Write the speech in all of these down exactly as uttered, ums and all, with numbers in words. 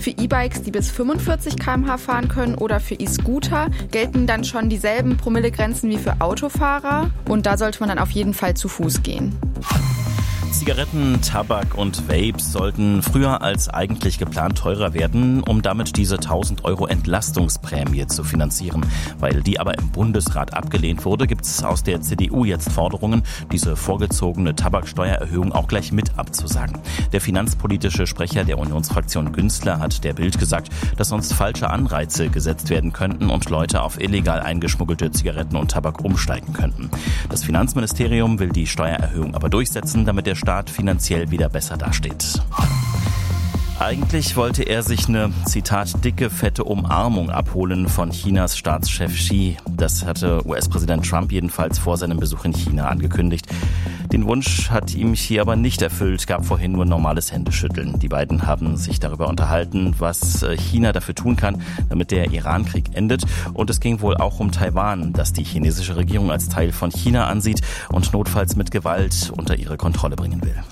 Für E-Bikes, die bis fünfundvierzig Kilometer pro Stunde fahren können, oder für E-Scooter gelten dann schon dieselben Promillegrenzen wie für Autofahrer. Und da sollte man dann auf jeden Fall zu Fuß gehen. Zigaretten, Tabak und Vapes sollten früher als eigentlich geplant teurer werden, um damit diese tausend Euro Entlastungsprämie zu finanzieren. Weil die aber im Bundesrat abgelehnt wurde, gibt es aus der C D U jetzt Forderungen, diese vorgezogene Tabaksteuererhöhung auch gleich mit abzusagen. Der finanzpolitische Sprecher der Unionsfraktion Günzler hat der Bild gesagt, dass sonst falsche Anreize gesetzt werden könnten und Leute auf illegal eingeschmuggelte Zigaretten und Tabak umsteigen könnten. Das Finanzministerium will die Steuererhöhung aber durchsetzen, damit der Staat finanziell wieder besser dasteht. Eigentlich wollte er sich eine, Zitat, dicke, fette Umarmung abholen von Chinas Staatschef Xi. Das hatte U S-Präsident Trump jedenfalls vor seinem Besuch in China angekündigt. Den Wunsch hat ihm Xi aber nicht erfüllt, gab vorhin nur normales Händeschütteln. Die beiden haben sich darüber unterhalten, was China dafür tun kann, damit der Iran-Krieg endet. Und es ging wohl auch um Taiwan, das die chinesische Regierung als Teil von China ansieht und notfalls mit Gewalt unter ihre Kontrolle bringen will.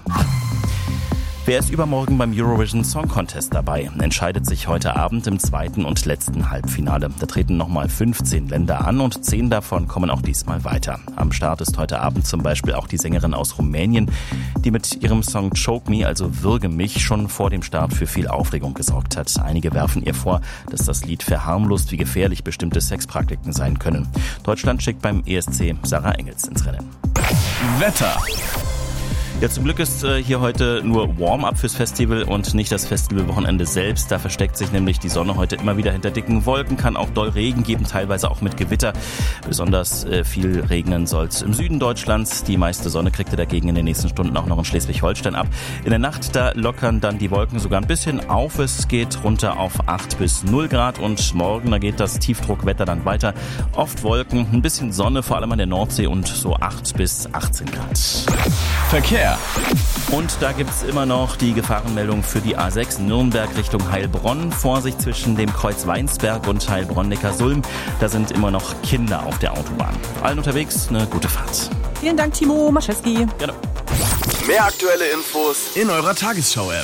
Wer ist übermorgen beim Eurovision Song Contest dabei? Entscheidet sich heute Abend im zweiten und letzten Halbfinale. Da treten nochmal fünfzehn Länder an und zehn davon kommen auch diesmal weiter. Am Start ist heute Abend zum Beispiel auch die Sängerin aus Rumänien, die mit ihrem Song Choke Me, also Würge mich, schon vor dem Start für viel Aufregung gesorgt hat. Einige werfen ihr vor, dass das Lied verharmlost, wie gefährlich bestimmte Sexpraktiken sein können. Deutschland schickt beim E S C Sarah Engels ins Rennen. Wetter. Ja, zum Glück ist äh, hier heute nur Warm-up fürs Festival und nicht das Festivalwochenende selbst. Da versteckt sich nämlich die Sonne heute immer wieder hinter dicken Wolken, kann auch doll Regen geben, teilweise auch mit Gewitter. Besonders äh, viel regnen soll es im Süden Deutschlands. Die meiste Sonne kriegt ihr dagegen in den nächsten Stunden auch noch in Schleswig-Holstein ab. In der Nacht, da lockern dann die Wolken sogar ein bisschen auf. Es geht runter auf acht bis null Grad und morgen, da geht das Tiefdruckwetter dann weiter. Oft Wolken, ein bisschen Sonne, vor allem an der Nordsee und so acht bis achtzehn Grad. Verkehr. Und da gibt's immer noch die Gefahrenmeldung für die A sechs Nürnberg Richtung Heilbronn. Vorsicht zwischen dem Kreuz Weinsberg und Heilbronn-Neckarsulm. Da sind immer noch Kinder auf der Autobahn. Allen unterwegs eine gute Fahrt. Vielen Dank, Timo Maschewski. Gerne. Mehr aktuelle Infos in eurer Tagesschau-App.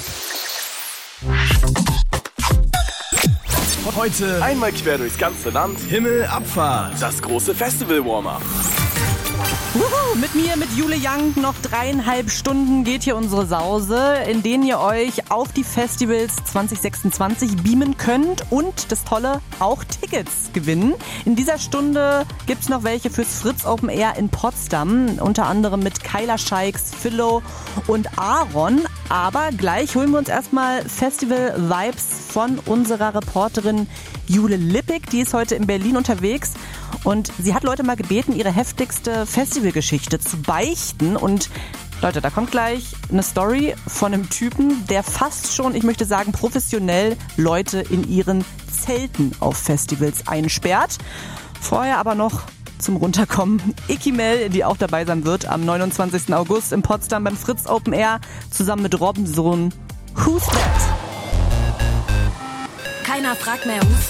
Heute einmal quer durchs ganze Land. Himmelabfahrt. Das große Festival-Warm-up. Uhu, mit mir, mit Jule Young, noch dreieinhalb Stunden geht hier unsere Sause, in denen ihr euch auf die Festivals zwanzig sechsundzwanzig beamen könnt und das Tolle, auch Tickets gewinnen. In dieser Stunde gibt's noch welche fürs Fritz Open Air in Potsdam, unter anderem mit Kyla Scheiks, Philo und Aaron. Aber gleich holen wir uns erstmal Festival-Vibes von unserer Reporterin Jule Lippig. Die ist heute in Berlin unterwegs und sie hat Leute mal gebeten, ihre heftigste Festivalgeschichte zu beichten. Und Leute, da kommt gleich eine Story von einem Typen, der fast schon, ich möchte sagen, professionell Leute in ihren Zelten auf Festivals einsperrt. Vorher aber noch zum Runterkommen Icky Mel, die auch dabei sein wird am neunundzwanzigsten August in Potsdam beim Fritz Open Air, zusammen mit Robbensohn Who's That? Keiner fragt mehr, who's